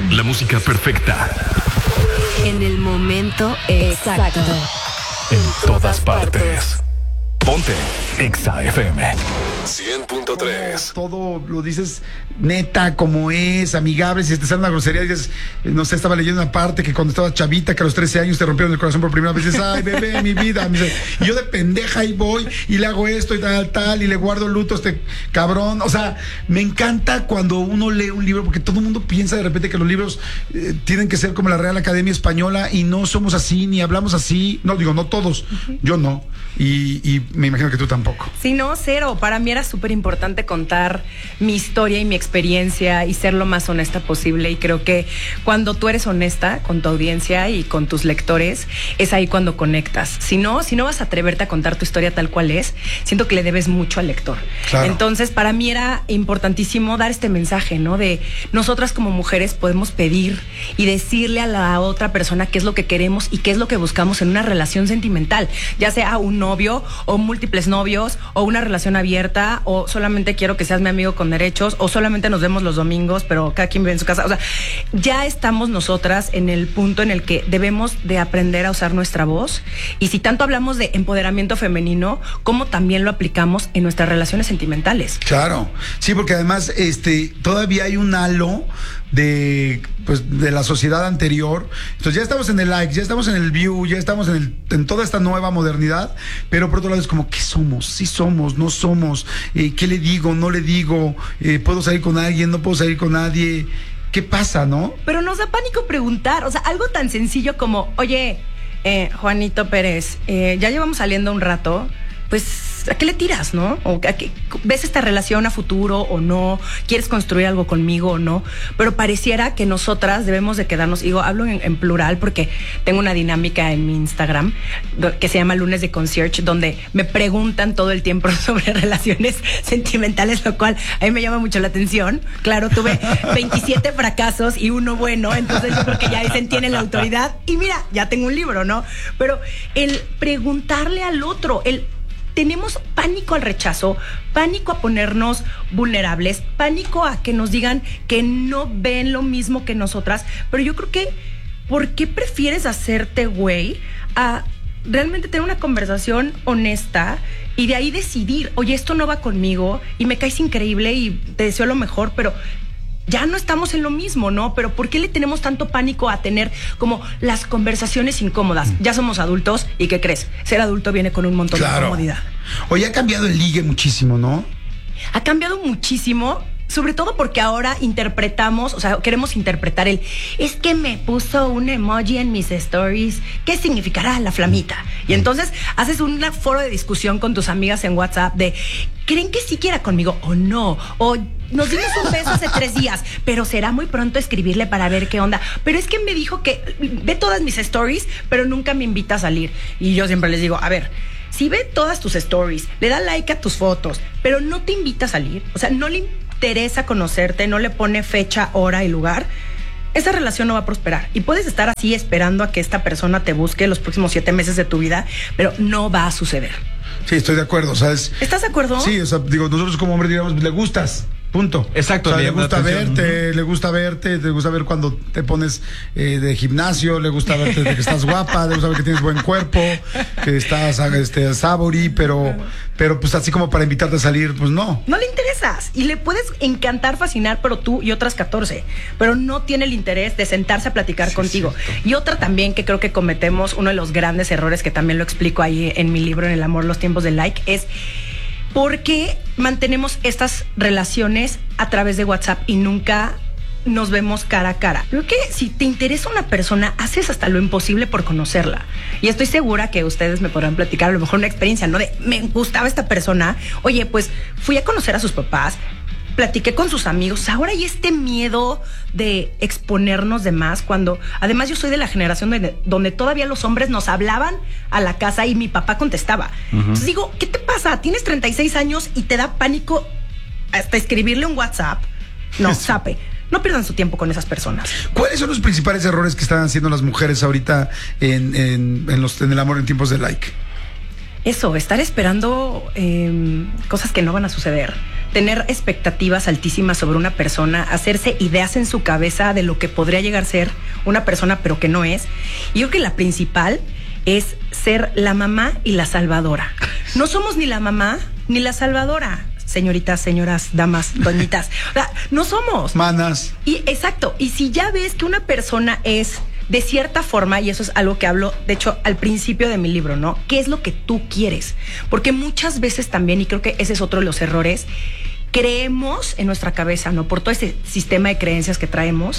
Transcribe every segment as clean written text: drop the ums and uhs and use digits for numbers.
La música perfecta. En el momento exacto. En todas partes. Ponte Exa FM 100.3. Todo lo dices neta, como es, amigable. Si te sale una grosería, dices, no sé, estaba leyendo una parte que cuando estabas chavita, que a los 13 años te rompieron el corazón por primera vez, dices, ay, bebé, mi vida. Y yo de pendeja ahí voy y le hago esto y tal, y le guardo luto a este cabrón. O sea, me encanta cuando uno lee un libro, porque todo el mundo piensa de repente que los libros tienen que ser como la Real Academia Española, y no somos así, ni hablamos así. No, digo, no todos. Yo no. Y me imagino que tú tampoco. Sí, no, cero. Para mí era súper importante contar mi historia y mi experiencia y ser lo más honesta posible. Y creo que cuando tú eres honesta con tu audiencia y con tus lectores, es ahí cuando conectas. Si no vas a atreverte a contar tu historia tal cual es, siento que le debes mucho al lector. Claro. Entonces, para mí era importantísimo dar este mensaje, ¿no? De nosotras como mujeres podemos pedir y decirle a la otra persona qué es lo que queremos y qué es lo que buscamos en una relación sentimental, ya sea un novio o múltiples novios o una relación abierta, o solamente quiero que seas mi amigo con derechos, o solamente nos vemos los domingos pero cada quien vive en su casa. O sea, ya estamos nosotras en el punto en el que debemos de aprender a usar nuestra voz, y si tanto hablamos de empoderamiento femenino, ¿cómo también lo aplicamos en nuestras relaciones sentimentales? Claro, sí, porque además todavía hay un halo de la sociedad anterior. Entonces ya estamos en el like, ya estamos en el view, ya estamos en toda esta nueva modernidad, pero por otro lado es como, ¿qué somos? ¿Sí somos? ¿No somos? ¿Qué le digo? ¿No le digo? ¿Puedo salir con alguien? ¿No puedo salir con nadie? ¿Qué pasa, no? Pero nos da pánico preguntar, o sea, algo tan sencillo como, oye, Juanito Pérez, ya llevamos saliendo un rato, pues, ¿a qué le tiras, no? ¿O ves esta relación a futuro o no? ¿Quieres construir algo conmigo o no? Pero pareciera que nosotras debemos de quedarnos, digo, hablo en plural porque tengo una dinámica en mi Instagram que se llama Lunes de Concierge, donde me preguntan todo el tiempo sobre relaciones sentimentales, lo cual a mí me llama mucho la atención. Claro, tuve 27 fracasos y uno bueno, entonces yo creo que ya dicen, tienen la autoridad, y mira, ya tengo un libro, ¿no? Pero el preguntarle al otro, tenemos pánico al rechazo, pánico a ponernos vulnerables, pánico a que nos digan que no ven lo mismo que nosotras. Pero yo creo que, ¿por qué prefieres hacerte güey a realmente tener una conversación honesta y de ahí decidir, oye, esto no va conmigo y me caes increíble y te deseo lo mejor, pero ya no estamos en lo mismo, ¿no? Pero ¿por qué le tenemos tanto pánico a tener como las conversaciones incómodas? Ya somos adultos, ¿y qué crees? Ser adulto viene con un montón de incomodidad. Oye, ha cambiado el ligue muchísimo, ¿no? Ha cambiado muchísimo, sobre todo porque ahora interpretamos, o sea, queremos interpretar es que me puso un emoji en mis stories, ¿qué significará la flamita? Y entonces haces un foro de discusión con tus amigas en WhatsApp de, ¿creen que sí quiera conmigo o no? O nos dimos un beso hace 3 días, pero será muy pronto escribirle para ver qué onda. Pero es que me dijo que ve todas mis stories, pero nunca me invita a salir. Y yo siempre les digo, a ver, si ve todas tus stories, le da like a tus fotos, pero no te invita a salir, o sea, no le interesa conocerte, no le pone fecha, hora y lugar, esa relación no va a prosperar. Y puedes estar así esperando a que esta persona te busque los próximos 7 meses de tu vida, pero no va a suceder. Sí, estoy de acuerdo, ¿sabes? ¿Estás de acuerdo? Sí, o sea, digo, nosotros como hombres digamos, le gustas. Punto. Exacto. O sea, le gusta verte, le gusta ver cuando te pones de gimnasio, le gusta verte de que estás guapa, le gusta ver que tienes buen cuerpo, que estás sabori, pero pues así como para invitarte a salir, pues no. No le interesas y le puedes encantar, fascinar, pero tú y otras 14, pero no tiene el interés de sentarse a platicar contigo. Y otra también que creo que cometemos, uno de los grandes errores que también lo explico ahí en mi libro, En el amor, los tiempos del like, es ¿por qué mantenemos estas relaciones a través de WhatsApp y nunca nos vemos cara a cara? Creo que si te interesa una persona, haces hasta lo imposible por conocerla. Y estoy segura que ustedes me podrán platicar a lo mejor una experiencia, ¿no? De, me gustaba esta persona, oye, pues fui a conocer a sus papás, platiqué con sus amigos, ahora hay este miedo de exponernos de más, cuando además yo soy de la generación donde todavía los hombres nos hablaban a la casa y mi papá contestaba. Entonces digo, ¿qué te pasa? Tienes 36 años y te da pánico hasta escribirle un WhatsApp. No, sape. No pierdan su tiempo con esas personas. ¿Cuáles son los principales errores que están haciendo las mujeres ahorita en el amor en tiempos de like? Eso, estar esperando cosas que no van a suceder. tener expectativas altísimas sobre una persona, hacerse ideas en su cabeza de lo que podría llegar a ser una persona, pero que no es. Y yo creo que la principal es ser la mamá y la salvadora. No somos ni la mamá ni la salvadora, señoritas, señoras, damas, doñitas. O sea, no somos. Manas. Y exacto. Y si ya ves que una persona es de cierta forma, y eso es algo que hablo, de hecho, al principio de mi libro, ¿no? ¿Qué es lo que tú quieres? Porque muchas veces también, y creo que ese es otro de los errores, creemos en nuestra cabeza, ¿no? Por todo ese sistema de creencias que traemos,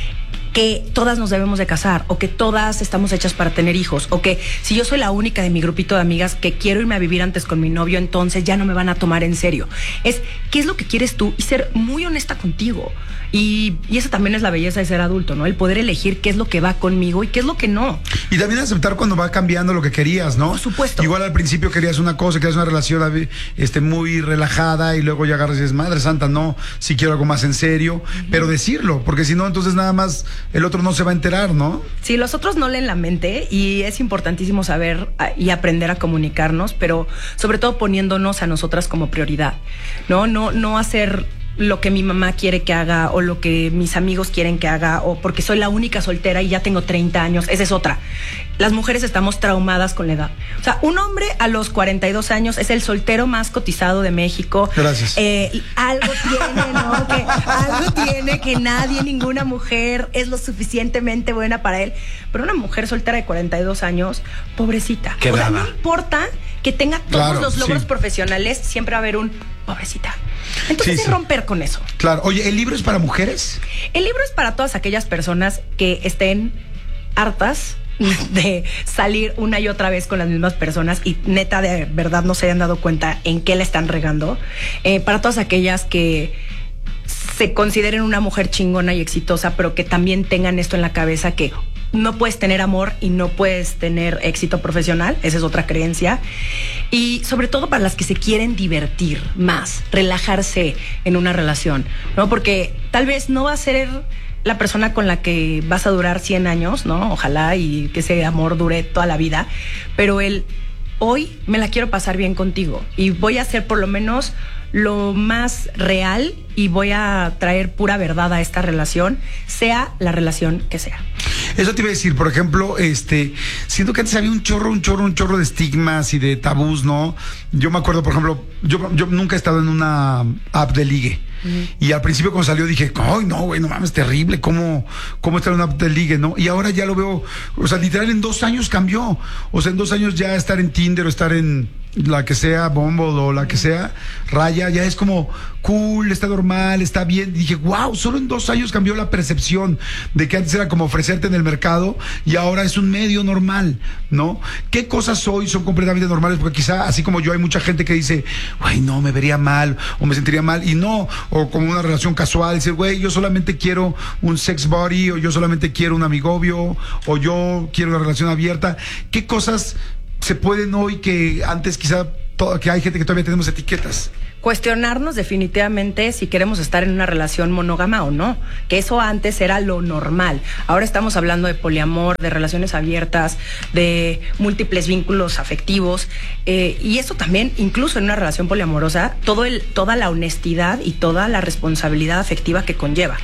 que todas nos debemos de casar, o que todas estamos hechas para tener hijos, o que si yo soy la única de mi grupito de amigas que quiero irme a vivir antes con mi novio, entonces ya no me van a tomar en serio. Es, ¿qué es lo que quieres tú? Y ser muy honesta contigo. Y esa también es la belleza de ser adulto, ¿no? El poder elegir qué es lo que va conmigo y qué es lo que no. Y también aceptar cuando va cambiando lo que querías, ¿no? Por supuesto. Igual al principio querías una cosa, querías una relación muy relajada, y luego ya agarras y dices, madre santa, no, si quiero algo más en serio, pero decirlo, porque si no, entonces nada más el otro no se va a enterar, ¿no? Sí, los otros no leen la mente, y es importantísimo saber y aprender a comunicarnos, pero sobre todo poniéndonos a nosotras como prioridad, ¿no? No hacer lo que mi mamá quiere que haga, o lo que mis amigos quieren que haga, o porque soy la única soltera y ya tengo 30 años. Esa es otra. Las mujeres estamos traumadas con la edad. O sea, un hombre a los 42 años es el soltero más cotizado de México. Gracias. Algo tiene, ¿no? Algo tiene que nadie, ninguna mujer es lo suficientemente buena para él. Pero una mujer soltera de 42 años, pobrecita. Qué brava. No importa que tenga todos los logros profesionales, siempre va a haber un pobrecita. Entonces es romper con eso. Claro. Oye, ¿el libro es para mujeres? El libro es para todas aquellas personas que estén hartas de salir una y otra vez con las mismas personas y neta de verdad no se hayan dado cuenta en qué le están regando. Para todas aquellas que se consideren una mujer chingona y exitosa, pero que también tengan esto en la cabeza, que no puedes tener amor y no puedes tener éxito profesional. Esa es otra creencia. Y sobre todo para las que se quieren divertir más, relajarse en una relación, ¿no? Porque tal vez no va a ser la persona con la que vas a durar 100 años, ¿no? Ojalá y que ese amor dure toda la vida, pero hoy me la quiero pasar bien contigo y voy a hacer por lo menos lo más real y voy a traer pura verdad a esta relación, sea la relación que sea. Eso te iba a decir, por ejemplo, siento que antes había un chorro de estigmas y de tabús, ¿no? Yo me acuerdo, por ejemplo, yo nunca he estado en una app de ligue. Y al principio cuando salió dije, ay, no, güey, no mames, terrible, ¿cómo estar en una app de ligue, no? Y ahora ya lo veo, o sea, literal en 2 años cambió. O sea, en 2 años ya estar en Tinder o estar en la que sea, Bumble o la que sea, Raya, ya es como cool, está normal, está bien. Y dije, wow, solo en 2 años cambió la percepción de que antes era como ofrecerte en el mercado y ahora es un medio normal, ¿no? ¿Qué cosas hoy son completamente normales? Porque quizá, así como yo, hay mucha gente que dice, güey, no, me vería mal o me sentiría mal, y no, o como una relación casual, decir, güey, yo solamente quiero un sex buddy, o yo solamente quiero un amigobio, o yo quiero una relación abierta. ¿Qué cosas se pueden hoy que antes quizá que hay gente que todavía tenemos etiquetas? Cuestionarnos definitivamente si queremos estar en una relación monógama o no, que eso antes era lo normal. Ahora estamos hablando de poliamor, de relaciones abiertas, de múltiples vínculos afectivos, y eso también, incluso en una relación poliamorosa, toda la honestidad y toda la responsabilidad afectiva que conlleva.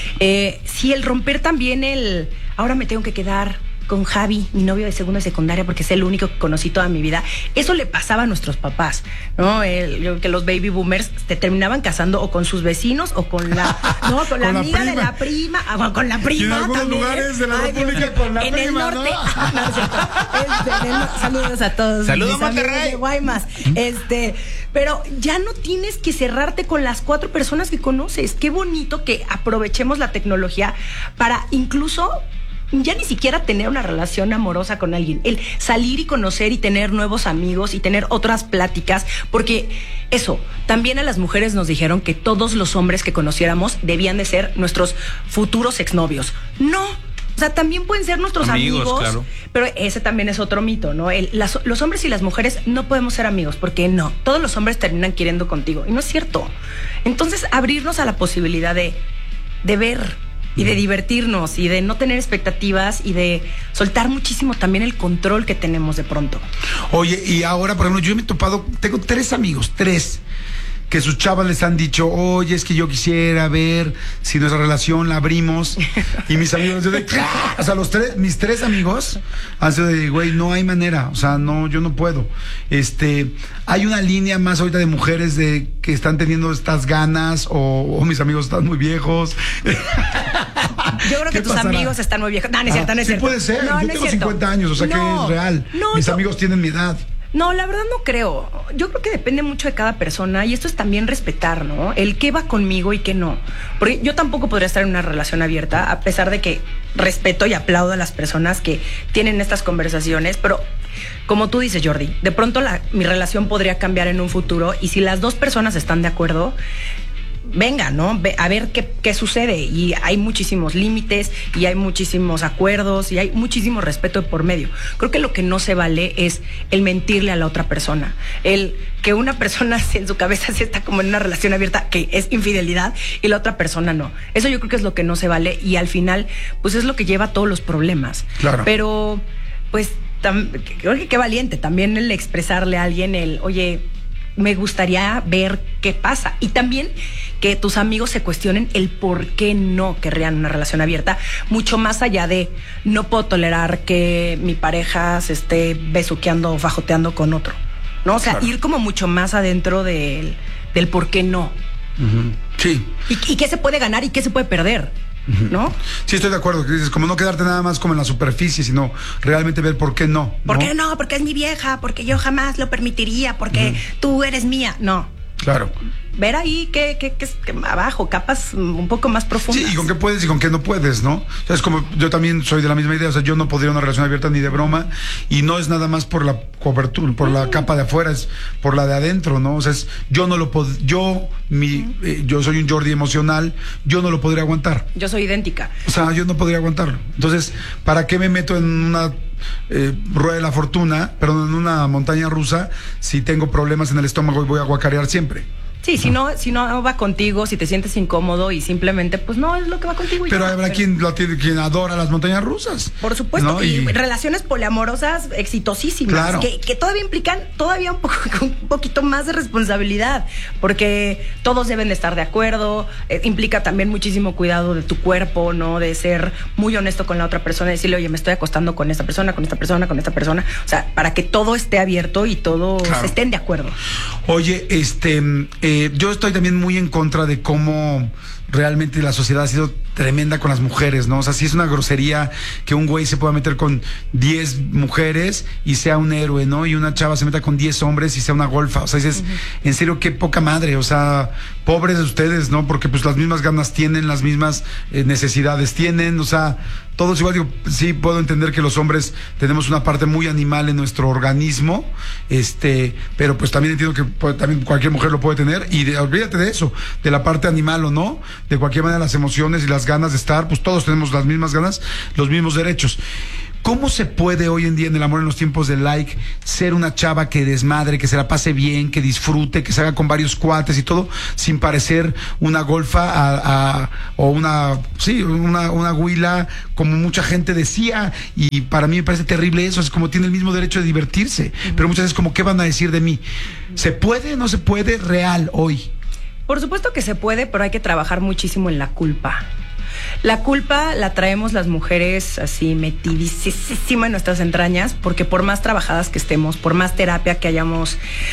Si el romper también ahora me tengo que quedar con Javi, mi novio de segundo de secundaria, porque es el único que conocí toda mi vida. Eso le pasaba a nuestros papás, ¿no? Que los baby boomers te terminaban casando o con sus vecinos o con la amiga de la prima, o con la prima. Y en algunos también. lugares de la República con la en prima, el norte. ¿no? No, es cierto. Saludos a todos. Saludos, mis amigos Monterrey. de Guaymas. Pero ya no tienes que cerrarte con las 4 personas que conoces. Qué bonito que aprovechemos la tecnología para incluso ya ni siquiera tener una relación amorosa con alguien, el salir y conocer y tener nuevos amigos y tener otras pláticas, porque eso, también a las mujeres nos dijeron que todos los hombres que conociéramos debían de ser nuestros futuros exnovios. No, o sea, también pueden ser nuestros amigos, claro. Pero ese también es otro mito, ¿no? Los hombres y las mujeres no podemos ser amigos, porque no, todos los hombres terminan queriendo contigo, y no es cierto. Entonces, abrirnos a la posibilidad de ver y de divertirnos y de no tener expectativas y de soltar muchísimo también el control que tenemos de pronto. Oye, y ahora, por ejemplo, yo me he topado, tengo 3 amigos, 3, que sus chavas les han dicho, oye, es que yo quisiera ver si nuestra relación la abrimos. Y mis amigos, o sea, mis 3 amigos han sido de, güey, no hay manera, o sea, no, yo no puedo. Hay una línea más ahorita de mujeres de que están teniendo estas ganas, o mis amigos están muy viejos. Yo creo que tus amigos están muy viejos. No, no es cierto, no es cierto. Sí puede ser, yo tengo 50 años, o sea, que es real. Mis amigos tienen mi edad. No, la verdad no creo. Yo creo que depende mucho de cada persona y esto es también respetar, ¿no? El qué va conmigo y qué no. Porque yo tampoco podría estar en una relación abierta, a pesar de que respeto y aplaudo a las personas que tienen estas conversaciones, pero como tú dices, Jordi, de pronto mi relación podría cambiar en un futuro y si las 2 personas están de acuerdo, venga, ¿no? A ver qué sucede. Y hay muchísimos límites y hay muchísimos acuerdos y hay muchísimo respeto por medio. Creo que lo que no se vale es el mentirle a la otra persona. El que una persona en su cabeza sí está como en una relación abierta, que es infidelidad, y la otra persona no. Eso yo creo que es lo que no se vale y al final, pues es lo que lleva a todos los problemas. Claro. Pero, pues, creo que qué valiente también el expresarle a alguien oye, me gustaría ver qué pasa. Y también que tus amigos se cuestionen el por qué no querrían una relación abierta, mucho más allá de no puedo tolerar que mi pareja se esté besuqueando o fajoteando con otro, ¿no? O sea, claro, ir como mucho más adentro del por qué no. Uh-huh. Sí. Y qué se puede ganar y qué se puede perder, ¿no? Sí, estoy de acuerdo. Como no quedarte nada más como en la superficie, sino realmente ver por qué no. ¿Por qué no? Porque es mi vieja, porque yo jamás lo permitiría, porque tú eres mía. No. Claro. Ver ahí que abajo, capas un poco más profundas. Sí, y con qué puedes y con qué no puedes, ¿no? O sea, es como, yo también soy de la misma idea, o sea, yo no podría una relación abierta ni de broma, y no es nada más por la cobertura, por la capa de afuera, es por la de adentro, ¿no? O sea, yo no lo puedo, yo soy un Jordi emocional, yo no lo podría aguantar. Yo soy idéntica. O sea, yo no podría aguantarlo. Entonces, ¿para qué me meto en una rueda de la fortuna, perdón, en una montaña rusa, si tengo problemas en el estómago y voy a guacarear siempre? Sí, si no va contigo, si te sientes incómodo y simplemente, pues no es lo que va contigo. Pero habrá quien adora las montañas rusas. Por supuesto, ¿no? Y relaciones poliamorosas exitosísimas, claro, que todavía implican un poquito más de responsabilidad, porque todos deben de estar de acuerdo, implica también muchísimo cuidado de tu cuerpo, ¿no? De ser muy honesto con la otra persona, decirle, oye, me estoy acostando con esta persona, con esta persona, con esta persona, o sea, para que todo esté abierto y todos estén de acuerdo. Oye, yo estoy también muy en contra de cómo realmente la sociedad ha sido tremenda con las mujeres, ¿no? O sea, sí es una grosería que un güey se pueda meter con 10 mujeres y sea un héroe, ¿no? Y una chava se meta con 10 hombres y sea una golfa. O sea, dices, en serio, qué poca madre. O sea, pobres de ustedes, ¿no? Porque pues las mismas ganas tienen, las mismas necesidades tienen, o sea, todos igual. Digo, sí puedo entender que los hombres tenemos una parte muy animal en nuestro organismo, pero pues también entiendo que también cualquier mujer lo puede tener, y olvídate de eso, de la parte animal o no, de cualquier manera las emociones y las ganas de estar, pues todos tenemos las mismas ganas, los mismos derechos. ¿Cómo se puede hoy en día en el amor en los tiempos de like ser una chava que desmadre, que se la pase bien, que disfrute, que se haga con varios cuates y todo, sin parecer una golfa o una huila, como mucha gente decía? Y para mí me parece terrible eso. Es como tiene el mismo derecho de divertirse, pero muchas veces como, ¿qué van a decir de mí? ¿Se puede? ¿No se puede? Real hoy. Por supuesto que se puede, pero hay que trabajar muchísimo en la culpa. La culpa la traemos las mujeres así metidísima en nuestras entrañas, porque por más trabajadas que estemos, por más terapias que hayamos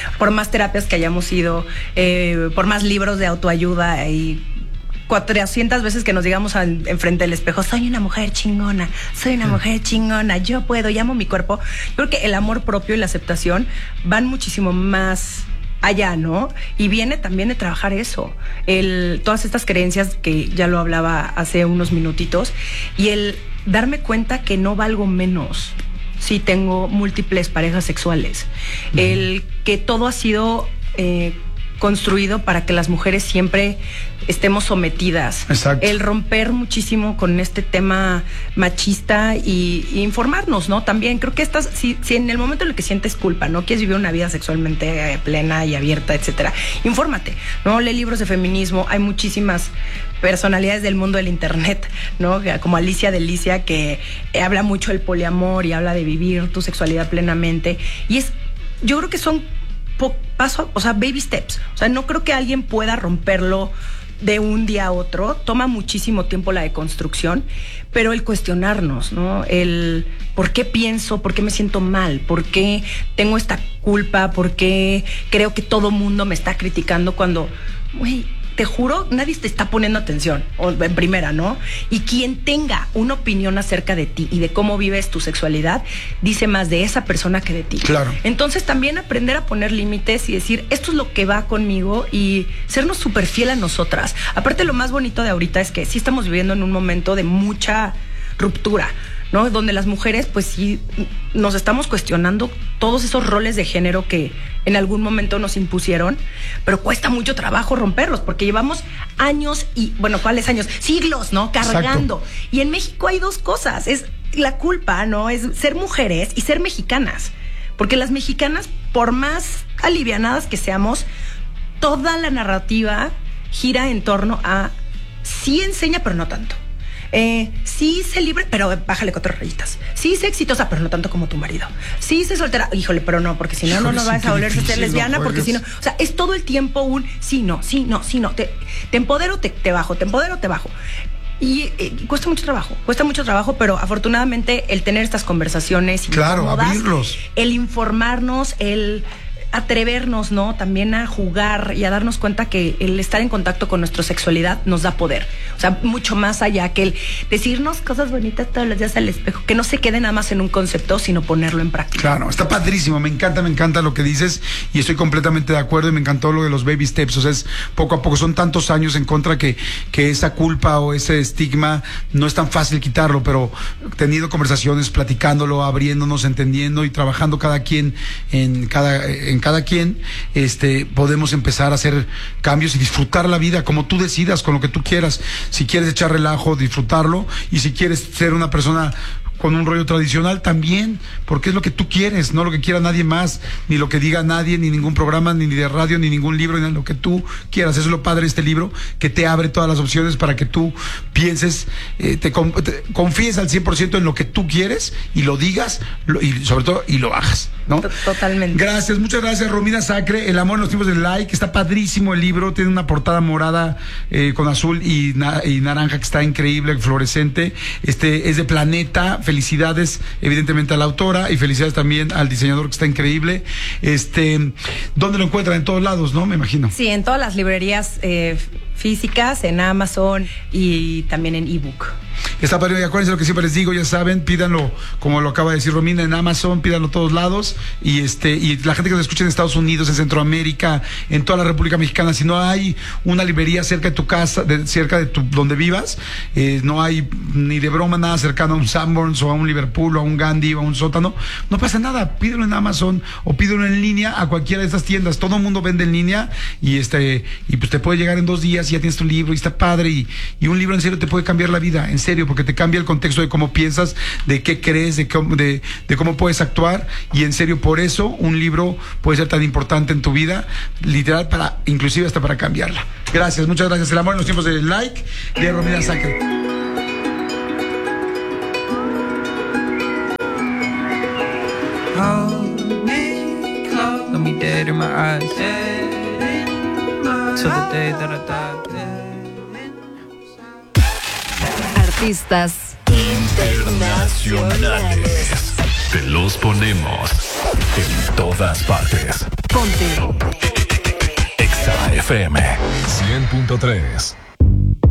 ido, por más libros de autoayuda y 400 veces que nos digamos enfrente del espejo, soy una mujer chingona, yo puedo, llamo mi cuerpo. Yo creo que el amor propio y la aceptación van muchísimo más allá, ¿no? Y viene también de trabajar eso, todas estas creencias que ya lo hablaba hace unos minutitos, y el darme cuenta que no valgo menos si tengo múltiples parejas sexuales, el que todo ha sido construido para que las mujeres siempre estemos sometidas. Exacto. El romper muchísimo con este tema machista y informarnos, ¿no? También creo que si en el momento en el que sientes culpa, ¿no? Quieres vivir una vida sexualmente plena y abierta, etcétera, infórmate, ¿no? Lee libros de feminismo. Hay muchísimas personalidades del mundo del internet, ¿no? Como Alicia Delicia, que habla mucho del poliamor y habla de vivir tu sexualidad plenamente. Y yo creo que son paso, o sea, baby steps. O sea, no creo que alguien pueda romperlo de un día a otro. Toma muchísimo tiempo la deconstrucción, pero el cuestionarnos, ¿no? El por qué pienso, por qué me siento mal, por qué tengo esta culpa, por qué creo que todo mundo me está criticando cuando, güey, te juro, nadie te está poniendo atención, o en primera, ¿no? Y quien tenga una opinión acerca de ti y de cómo vives tu sexualidad, dice más de esa persona que de ti. Claro. Entonces también aprender a poner límites y decir, esto es lo que va conmigo, y sernos súper fiel a nosotras. Aparte, lo más bonito de ahorita es que sí estamos viviendo en un momento de mucha ruptura, ¿no? Donde las mujeres, pues sí, nos estamos cuestionando todos esos roles de género que en algún momento nos impusieron, pero cuesta mucho trabajo romperlos, porque llevamos años y, bueno, ¿cuáles años? Siglos, ¿no? Cargando. Exacto. Y en México hay dos cosas, es la culpa, ¿no? Es ser mujeres y ser mexicanas, porque las mexicanas, por más alivianadas que seamos, toda la narrativa gira en torno a sí enseña, pero no tanto. Sí sé libre, pero bájale 4 rayitas. Sí sé exitosa, pero no tanto como tu marido. Sí sé soltera, híjole, pero no, porque si no, no vas a volverse a ser lesbiana, porque si no, o sea, es todo el tiempo un sí, no, sí, no, sí, no. Te empodero, te bajo, te empodero, te bajo. Y cuesta mucho trabajo, pero afortunadamente el tener estas conversaciones incómodas, abrirlos, el informarnos, el atrevernos, ¿no? También a jugar y a darnos cuenta que el estar en contacto con nuestra sexualidad nos da poder. O sea, mucho más allá que el decirnos cosas bonitas todos los días al espejo, que no se quede nada más en un concepto, sino ponerlo en práctica. Claro, está padrísimo, me encanta lo que dices y estoy completamente de acuerdo, y me encantó lo de los baby steps. O sea, es poco a poco, son tantos años en contra que esa culpa o ese estigma no es tan fácil quitarlo, pero teniendo conversaciones, platicándolo, abriéndonos, entendiendo y trabajando cada quien en cada quien, podemos empezar a hacer cambios y disfrutar la vida como tú decidas, con lo que tú quieras. Si quieres echar relajo, disfrutarlo, y si quieres ser una persona con un rollo tradicional también, porque es lo que tú quieres, no lo que quiera nadie más, ni lo que diga nadie, ni ningún programa, ni de radio, ni ningún libro, ni lo que tú quieras. Eso es lo padre de este libro, que te abre todas las opciones para que tú pienses, te confíes al 100% en lo que tú quieres y lo digas, y sobre todo, y lo hagas, ¿no? Totalmente. Gracias, muchas gracias, Romina Sacre. El amor en los tiempos del like, está padrísimo el libro, tiene una portada morada con azul y naranja que está increíble, fluorescente. Es de Planeta. Felicidades evidentemente a la autora y felicidades también al diseñador, que está increíble. ¿Dónde lo encuentran? En todos lados, ¿no? Me imagino. Sí, en todas las librerías físicas, en Amazon y también en ebook. Está padre, y acuérdense lo que siempre les digo, ya saben, pídanlo, como lo acaba de decir Romina, en Amazon, pídanlo a todos lados, y la gente que nos escucha en Estados Unidos, en Centroamérica, en toda la República Mexicana, si no hay una librería cerca de tu casa, cerca de donde vivas, no hay ni de broma nada cercano a un Sanborns o a un Liverpool o a un Gandhi o a un Sótano, no pasa nada, pídelo en Amazon o pídelo en línea a cualquiera de estas tiendas. Todo el mundo vende en línea y pues te puede llegar en 2 días y ya tienes tu libro y está padre, y un libro en serio te puede cambiar la vida, en serio, porque te cambia el contexto de cómo piensas, de qué crees, de cómo puedes actuar, y en serio, por eso un libro puede ser tan importante en tu vida, literal, inclusive hasta para cambiarla. Gracias, muchas gracias. El amor en los tiempos del like, de Romina Sacre. Artistas internacionales. Te los ponemos en todas partes. Ponte Exa FM 100.3.